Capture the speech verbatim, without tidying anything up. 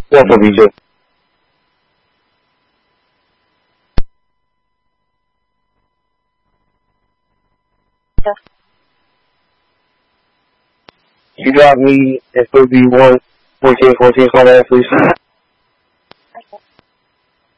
One for B J. Yeah. You got me F O B one fourteen fourteen, call that please.